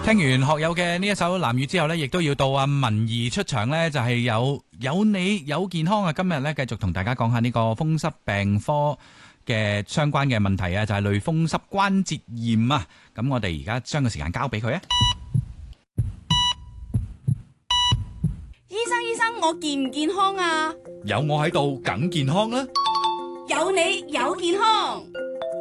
聽完學友嘅呢一首藍雨之後呢，亦都要到阿文儀出場呢，就係有你有健康啊！今日呢，繼續同大家講下呢個風濕病科嘅相關嘅問題啊，就係類風濕關節炎啊！咁我哋而家將個時間交俾佢啊！ 醫生，我健唔健康啊？ 有我喺度，梗健康啦！ 有你有健康。